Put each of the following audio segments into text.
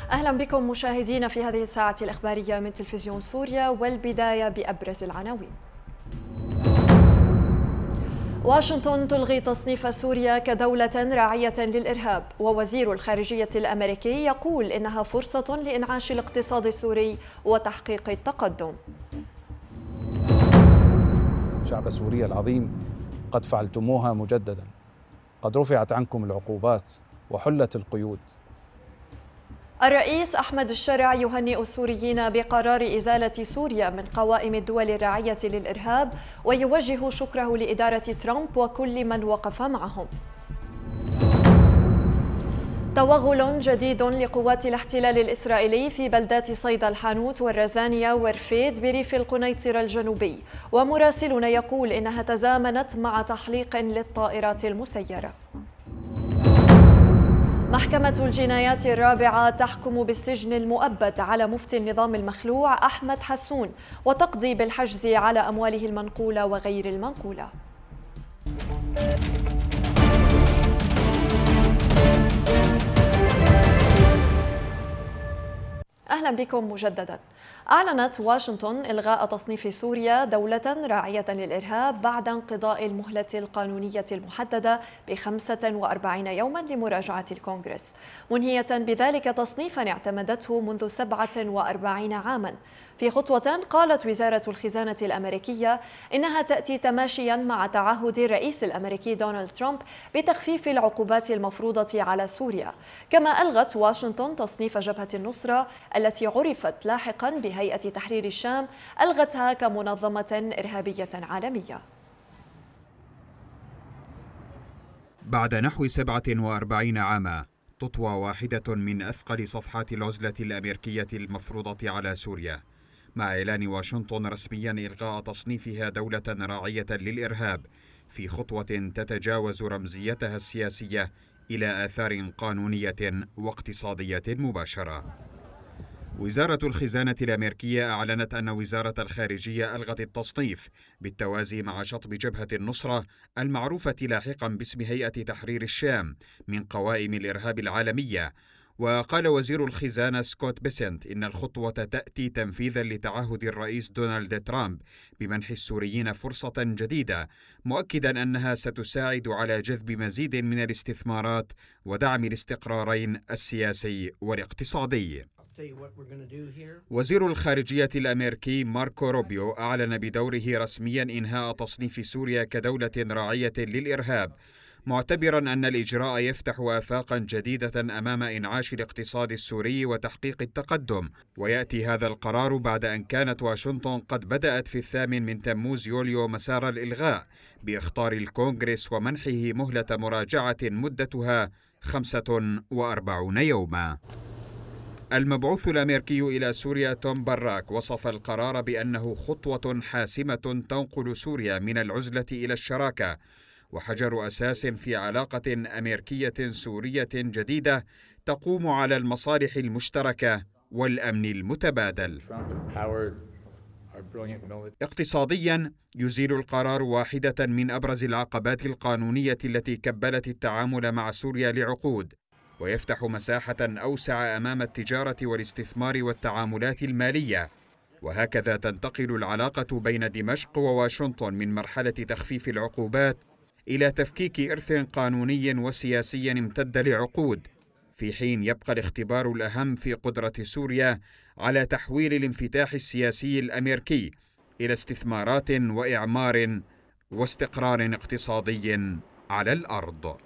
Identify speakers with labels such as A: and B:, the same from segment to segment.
A: أهلا بكم مشاهدينا في هذه الساعة الإخبارية من تلفزيون سوريا، والبداية بأبرز العناوين. واشنطن تلغي تصنيف سوريا كدولة راعية للإرهاب، ووزير الخارجية الأمريكي يقول إنها فرصة لإنعاش الاقتصاد السوري وتحقيق التقدم.
B: شعب سوريا العظيم، قد فعلتموها مجددا، قد رفعت عنكم العقوبات وحلت القيود.
A: الرئيس أحمد الشرع يهنئ السوريين بقرار إزالة سوريا من قوائم الدول الراعية للإرهاب، ويوجه شكره لإدارة ترامب وكل من وقف معهم. توغل جديد لقوات الاحتلال الإسرائيلي في بلدات صيدا الحانوت والرزانية ورفيد بريف القنيطرة الجنوبي، ومراسلنا يقول إنها تزامنت مع تحليق للطائرات المسيرة. محكمة الجنايات الرابعة تحكم بالسجن المؤبد على مفتي النظام المخلوع أحمد حسون، وتقضي بالحجز على أمواله المنقولة وغير المنقولة. أهلا بكم مجددا. أعلنت واشنطن إلغاء تصنيف سوريا دولة راعية للإرهاب بعد انقضاء المهلة القانونية المحددة ب45 يوما لمراجعة الكونغرس، منهية بذلك تصنيفا اعتمدته منذ 47 عاما. في خطوة قالت وزارة الخزانة الأمريكية إنها تأتي تماشيا مع تعهد الرئيس الأمريكي دونالد ترامب بتخفيف العقوبات المفروضة على سوريا. كما ألغت واشنطن تصنيف جبهة النصرة التي عرفت لاحقا بهيئة تحرير الشام، ألغتها كمنظمة إرهابية عالمية.
C: بعد نحو 47 عاما تطوى واحدة من أثقل صفحات العزلة الأمريكية المفروضة على سوريا، مع إعلان واشنطن رسميا إلغاء تصنيفها دولة راعية للإرهاب، في خطوة تتجاوز رمزيتها السياسية إلى آثار قانونية واقتصادية مباشرة. وزارة الخزانة الأمريكية أعلنت أن وزارة الخارجية ألغت التصنيف بالتوازي مع شطب جبهة النصرة المعروفة لاحقا باسم هيئة تحرير الشام من قوائم الإرهاب العالمية. وقال وزير الخزانة سكوت بيسنت إن الخطوة تأتي تنفيذا لتعهد الرئيس دونالد ترامب بمنح السوريين فرصة جديدة، مؤكدا أنها ستساعد على جذب مزيد من الاستثمارات ودعم الاستقرارين السياسي والاقتصادي. وزير الخارجية الأمريكي ماركو روبيو أعلن بدوره رسميا إنهاء تصنيف سوريا كدولة راعية للإرهاب، معتبرا أن الإجراء يفتح آفاقا جديدة أمام إنعاش الاقتصاد السوري وتحقيق التقدم. ويأتي هذا القرار بعد أن كانت واشنطن قد بدأت في 8 تموز يوليو مسار الإلغاء بإخطار الكونغرس ومنحه مهلة مراجعة مدتها 45 يوما. المبعوث الأمريكي إلى سوريا توم براك وصف القرار بأنه خطوة حاسمة تنقل سوريا من العزلة إلى الشراكة، وحجر أساس في علاقة أمريكية سورية جديدة تقوم على المصالح المشتركة والأمن المتبادل. اقتصاديا، يزيل القرار واحدة من أبرز العقبات القانونية التي كبلت التعامل مع سوريا لعقود، ويفتح مساحة أوسع أمام التجارة والاستثمار والتعاملات المالية. وهكذا تنتقل العلاقة بين دمشق وواشنطن من مرحلة تخفيف العقوبات إلى تفكيك إرث قانوني وسياسي امتد لعقود، في حين يبقى الاختبار الأهم في قدرة سوريا على تحويل الانفتاح السياسي الأمريكي إلى استثمارات وإعمار واستقرار اقتصادي على الأرض.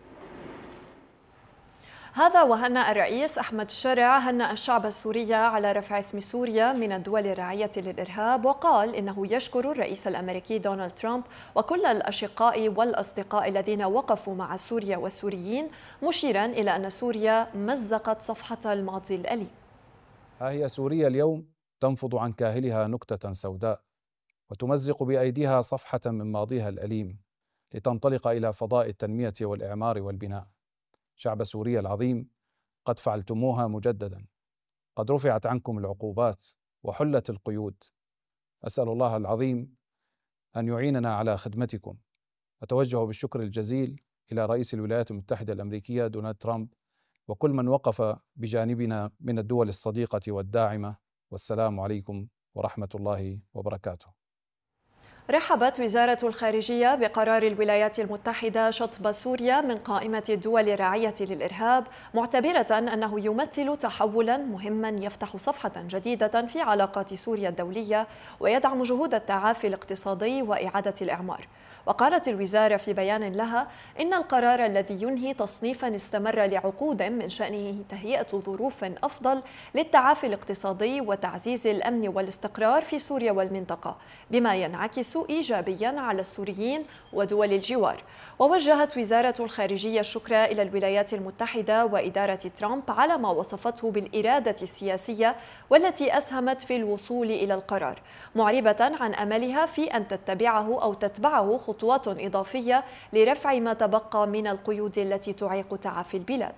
A: هذا وهنأ الرئيس أحمد الشرع هنأ الشعب السوري على رفع اسم سوريا من الدول الراعية للإرهاب، وقال إنه يشكر الرئيس الأمريكي دونالد ترامب وكل الأشقاء والأصدقاء الذين وقفوا مع سوريا والسوريين، مشيرا إلى أن سوريا مزقت صفحة الماضي الأليم.
B: ها هي سوريا اليوم تنفض عن كاهلها نكتة سوداء، وتمزق بأيديها صفحة من ماضيها الأليم لتنطلق إلى فضاء التنمية والإعمار والبناء. شعب سوريا العظيم، قد فعلتموها مجددا، قد رفعت عنكم العقوبات وحلت القيود. أسأل الله العظيم أن يعيننا على خدمتكم. أتوجه بالشكر الجزيل إلى رئيس الولايات المتحدة الأمريكية دونالد ترامب وكل من وقف بجانبنا من الدول الصديقة والداعمة. والسلام عليكم ورحمة الله وبركاته.
A: رحبت وزارة الخارجية بقرار الولايات المتحدة شطب سوريا من قائمة الدول الراعية للإرهاب، معتبرة أنه يمثل تحولا مهما يفتح صفحة جديدة في علاقات سوريا الدولية ويدعم جهود التعافي الاقتصادي وإعادة الإعمار. وقالت الوزارة في بيان لها إن القرار الذي ينهي تصنيفا استمر لعقود من شأنه تهيئة ظروف أفضل للتعافي الاقتصادي وتعزيز الأمن والاستقرار في سوريا والمنطقة، بما ينعكس إيجابيا على السوريين ودول الجوار. ووجهت وزارة الخارجية الشكر إلى الولايات المتحدة وإدارة ترامب على ما وصفته بالإرادة السياسية والتي أسهمت في الوصول إلى القرار، معربة عن أملها في أن تتبعه خطوات إضافية لرفع ما تبقى من القيود التي تعيق تعافي البلاد.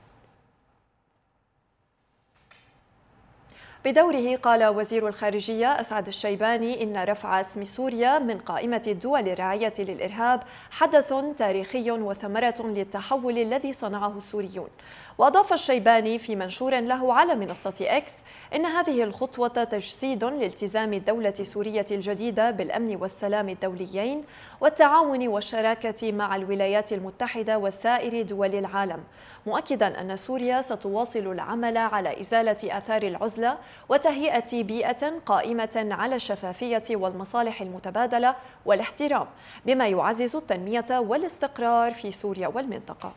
A: بدوره قال وزير الخارجية أسعد الشيباني إن رفع اسم سوريا من قائمة الدول الراعية للإرهاب حدث تاريخي وثمرة للتحول الذي صنعه السوريون. وأضاف الشيباني في منشور له على منصة إكس إن هذه الخطوة تجسيد لالتزام الدولة السورية الجديدة بالأمن والسلام الدوليين والتعاون والشراكة مع الولايات المتحدة وسائر دول العالم، مؤكدا أن سوريا ستواصل العمل على إزالة آثار العزلة وتهيئة بيئة قائمة على الشفافية والمصالح المتبادلة والاحترام، بما يعزز التنمية والاستقرار في سوريا والمنطقة.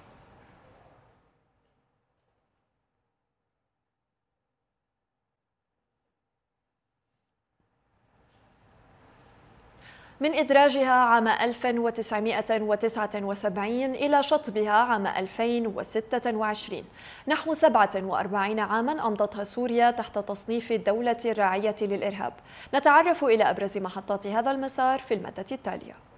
A: من إدراجها عام 1979 إلى شطبها عام 2026، نحو 47 عاما أمضتها سوريا تحت تصنيف الدولة الراعية للإرهاب. نتعرف إلى أبرز محطات هذا المسار في المادة التالية.